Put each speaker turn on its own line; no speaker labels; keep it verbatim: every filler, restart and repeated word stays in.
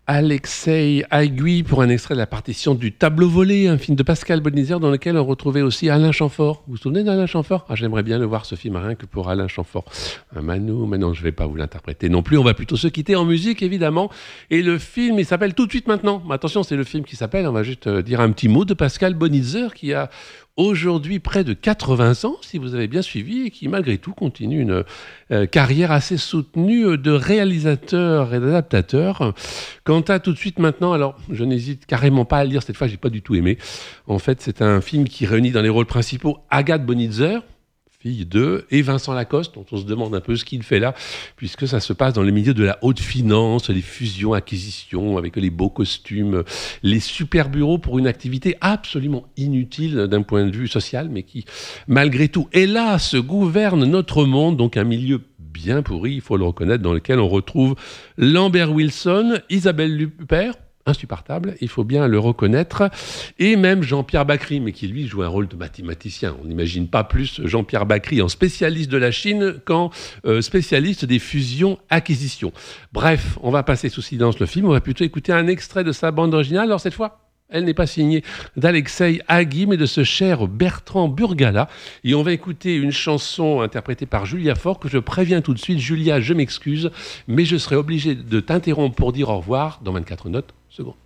Alexei Haïgui pour un extrait de la partition du Tableau volé, un film de Pascal Bonizère dans lequel on retrouvait aussi Alain Chamfort. Vous vous souvenez d'Alain Chamfort? Ah, j'aimerais bien le voir ce film, rien que pour Alain Chamfort. Un Manou, mais non, je ne vais pas vous l'interpréter non plus. On va plutôt se quitter en musique, évidemment. Et le film, il s'appelle Tout de suite maintenant. Mais attention, c'est le film qui s'appelle, on va juste dire un petit mot de Pascal Bonizère qui a aujourd'hui près de quatre-vingts ans, si vous avez bien suivi, et qui malgré tout continue une euh, carrière assez soutenue de réalisateur et d'adaptateur. Quant à Tout de suite maintenant, alors je n'hésite carrément pas à le dire, cette fois j'ai pas du tout aimé. En fait, c'est un film qui réunit dans les rôles principaux Agathe Bonitzer, fille d'eux, et Vincent Lacoste, dont on se demande un peu ce qu'il fait là, puisque ça se passe dans le milieu de la haute finance, les fusions, acquisitions, avec les beaux costumes, les super bureaux pour une activité absolument inutile d'un point de vue social, mais qui, malgré tout, hélas, gouverne notre monde, donc un milieu bien pourri, il faut le reconnaître, dans lequel on retrouve Lambert Wilson, Isabelle Huppert, insupportable, il faut bien le reconnaître, et même Jean-Pierre Bacry, mais qui lui joue un rôle de mathématicien. On n'imagine pas plus Jean-Pierre Bacry en spécialiste de la Chine qu'en euh, spécialiste des fusions-acquisitions. Bref, on va passer sous silence le film, on va plutôt écouter un extrait de sa bande originale. Alors cette fois, elle n'est pas signée d'Alexei Haïgui, mais de ce cher Bertrand Burgala. Et on va écouter une chanson interprétée par Julia Faure, que je préviens tout de suite. Julia, je m'excuse, mais je serai obligé de t'interrompre pour dire au revoir dans vingt-quatre notes secondes.